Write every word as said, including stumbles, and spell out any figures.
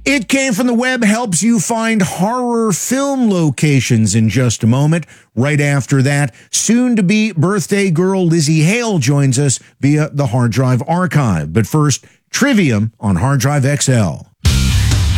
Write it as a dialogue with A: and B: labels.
A: It Came From the Web helps you find horror film locations in just a moment. Right after that, soon-to-be birthday girl Lizzie Hale joins us via the Hard Drive Archive. But first, Trivium on Hard Drive X L.